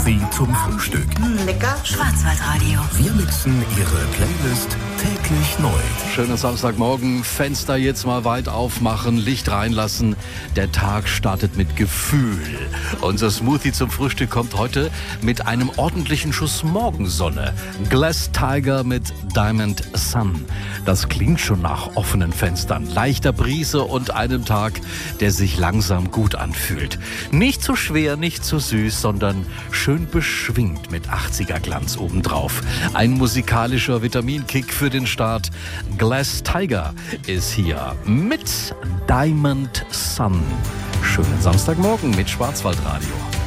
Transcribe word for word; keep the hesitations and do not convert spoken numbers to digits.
Smoothie zum Frühstück. Mm, lecker. Schwarzwaldradio. Wir mixen Ihre Playlist täglich neu. Schöner Samstagmorgen, Fenster jetzt mal weit aufmachen, Licht reinlassen. Der Tag startet mit Gefühl. Unser Smoothie zum Frühstück kommt heute mit einem ordentlichen Schuss Morgensonne. Glass Tiger mit Diamond Sun. Das klingt schon nach offenen Fenstern, leichter Brise und einem Tag, der sich langsam gut anfühlt. Nicht zu schwer, nicht zu süß, sondern schön beschwingt mit achtziger Glanz obendrauf. Ein musikalischer Vitaminkick für den Start. Glass Tiger ist hier mit Diamond Sun. Schönen Samstagmorgen mit Schwarzwaldradio.